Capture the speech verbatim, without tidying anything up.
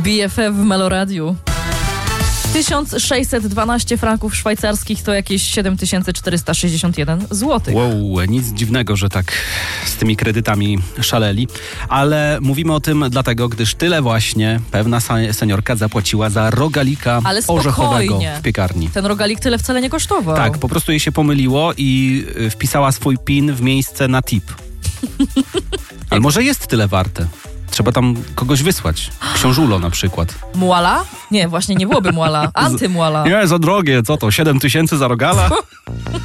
B F F w Meloradiu. tysiąc sześćset dwanaście franków szwajcarskich to jakieś siedem tysięcy czterysta sześćdziesiąt jeden złotych. Wow, nic dziwnego, że tak z tymi kredytami szaleli. Ale mówimy o tym dlatego, gdyż tyle właśnie pewna seniorka zapłaciła za rogalika Ale orzechowego spokojnie. w piekarni. Ten rogalik tyle wcale nie kosztował. Tak, po prostu jej się pomyliło i y, wpisała swój PIN w miejsce na tip. Ale może jest tyle warte. Trzeba tam kogoś wysłać. Książulo na przykład. Muala? Nie, właśnie nie byłoby muala. Antymuala. Nie, za drogie, co to? siedem tysięcy za rogala?